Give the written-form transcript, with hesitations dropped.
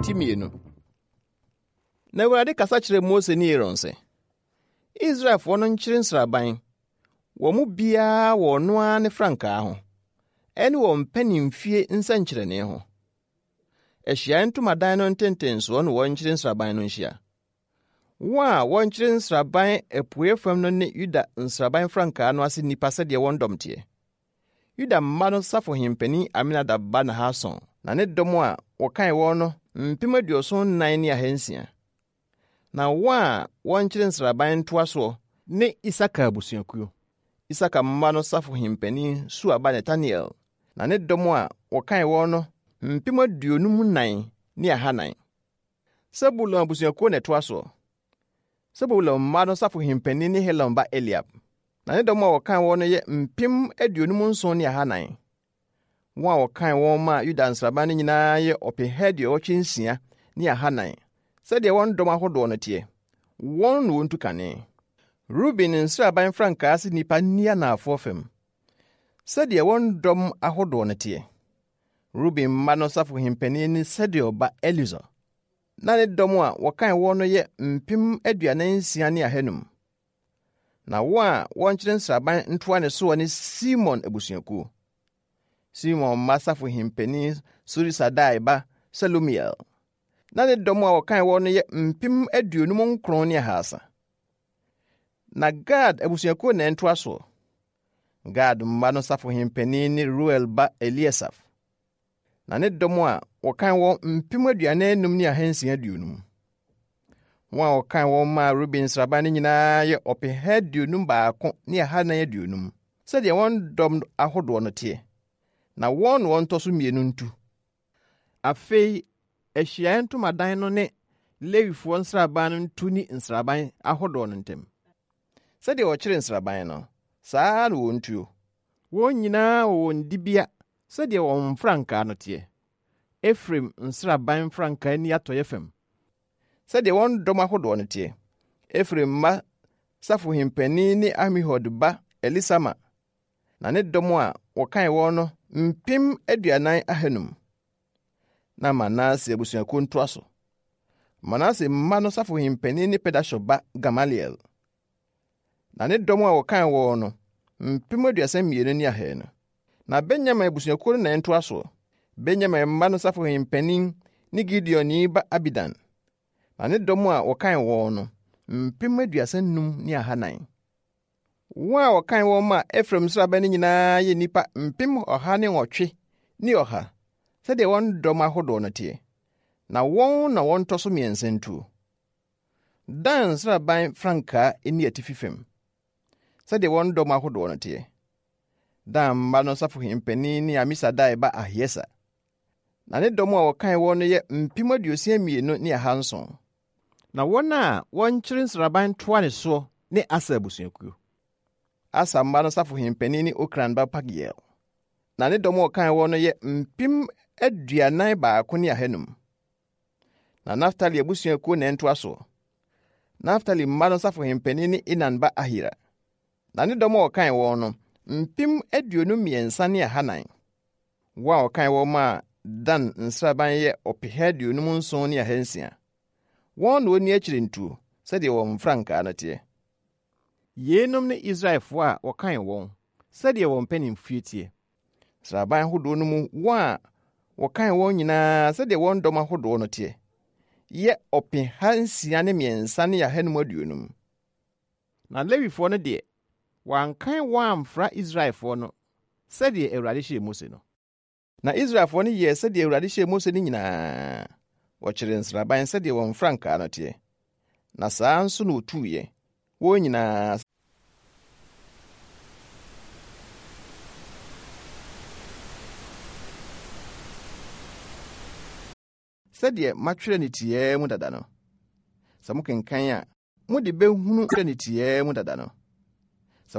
Timienu. Na Awurade kasa kyerɛ Mose ne Aaron sɛ, Israelfoɔ no nkyere nsraban wɔ mu biara wɔ ɔno ara ne frankaa ho, ɛne wɔ mpanimfie nsɛnkyerɛnne ho. Ahyiae Ntomadan no ntentensoɔ no wɔnkyere nsraban no nhyia. Wɔn a wɔnkyere nsraban apuei fam no ne Yuda nsraban frankaa no ase nnipa sɛdeɛ wɔn dɔm teɛ. Yuda mma no safohempani Aminadab ba Nahason, na ne dɔm a wɔkan wɔn no 74,600. Na wɔn a wɔnkyere nsraban ntoasoɔ ne Isakar abusuakuo. Isakar mma no safohempani Sua ba Netanel, na ne dɔm a wɔkan wɔn no 54,400. Sebulon abusuakuo na ɛtoasoɔ. Sebulon mma no safohempani ne Helon ba Eliab, na ne dɔm a wɔkan wɔn no yɛ 57,400. Wɔn a wɔkan wɔn ma Yuda nsraban no nyinaa yɛ 86,400. Sɛdeɛ wɔn dɔm ahodoɔ no teɛ, wɔn na wɔntu kane. Ruben nsraban frankaa ase nnipa nni anafoɔ fam, sɛdeɛ wɔn dɔm ahodoɔ no teɛ. Ruben mma no safohempani ne Sedeur ba Elizur, na ne dɔm a wɔkan wɔn no yɛ 46,500. Na wɔn a wɔnkyere nsraban ntoa ne soɔ ne Simon abusuakuo. Simon mma safohempani Surisadai ba Selumiel, na ne dɔm a wɔkan wɔn no yɛ 59,300. Na Gad abusuakuo na ɛntoa soɔ. Gad mma no safohempani ne Ruel ba Eliasaf, na ne dɔm a wɔkan wɔn 45,650. Wɔn a wɔkan wɔn ma Ruben nsraban no nyinaa yɛ 52,450, sɛdeɛ wɔn dɔm ahodoɔ no teɛ. Na wɔn na wɔntɔ so mmienu ntu. Afei, Ahyiae Ntomadan no ne Lewifoɔ nsraban no ntu ni nsraban ahodoɔ no ntam. Sɛdeɛ wɔkyere nsraban no, saa na wɔntuo. Wɔn nyinaa wɔ wɔn dibea sɛdeɛ wɔn frankaa no teɛ. Efraim nsraban frankaa ni atɔyɛ fam, sɛdeɛ wɔn dɔm ahodoɔ no teɛ. Efraim mma safohempani ne Amihud ba Elisama, na ne dɔm a wɔkan wɔn no 40,500. Na Manase abusuakuo ntoa so. Manase mma no safohempani ne Pedahsur ba Gamaliel, na ne dɔm a wɔkan wɔn no 32,200. Na Benyamin abusuakuo no na ntoa so. Benyamin mma no safohempani ne Gideoni ba Abidan, na ne dɔm a wɔkan wɔn no 35,400. Wɔn a wɔkan wɔn ma Efraim nsraban no nyinaa yɛ nnipa 108,100, sɛdeɛ wɔn dɔm ahodoɔ no teɛ. Na wɔn na wɔntɔ so mmiɛnsa ntuo. Dan nsraban frankaa ni atifi fam, sɛdeɛ wɔn dɔm ahodoɔ no teɛ. Dan mma no safohempani ne Amisadai ba Ahieser, na ne dɔm a wɔkan wɔn no yɛ 62,700. Na wɔn a wɔnkyere nsraban toa ne soɔ ne Asa abusuakuo. Asa mma no safohempani ne Okran ba Pagiel, na ne dɔm a wɔkan wɔn no yɛ 41,500. Na Naftali abusuakuo na ɛntoa so. Naftali mma no safohempani ne Inan ba Ahira, na ne dɔm a wɔkan wɔn no 53,400. Wɔn a wɔkan wɔn ma Dan nsraban yɛ 59,600. Wɔn na wɔnni akyire ntuo, sɛdeɛ wɔn frankaa no teɛ. Yeinom ne Israelfoɔ a wɔkan wɔn, sɛdeɛ wɔn mpanimfie teɛ. Nsraban ahodoɔ no mu wɔn a wɔkan wɔn nyinaa sɛdeɛ wɔn dɔm ahodoɔ no teɛ yɛ 603,550. Na Lewifoɔ no deɛ, wɔankan wɔn amfra Israelfoɔ no sɛdeɛ Awurade hyɛɛ Mose no. Na Israelfoɔ no yɛɛ sɛdeɛ Awurade hyɛɛ Mose no nyinaa. Wɔkyerɛ nsraban sɛdeɛ wɔn frankaa no teɛ. Na saa nso na wɔtuiɛ, wɔn nyinaa. Sɛdeɛ matwerɛ ne tiɛɛ mu dada no. Sɛ mokenkan a, mode bɛhunu ne tiɛɛ mu dada no.